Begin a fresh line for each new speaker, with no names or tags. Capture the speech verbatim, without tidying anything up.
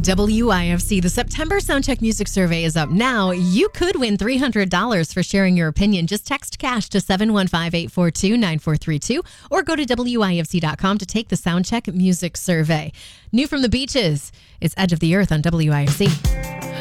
W I F C, the September Soundcheck Music Survey is up now. You could win three hundred dollars for sharing your opinion. Just text CASH to seven one five, eight four two, nine four three two or go to W I F C dot com to take the Soundcheck Music Survey. New from the Beaches, it's Edge of the Earth on W I F C.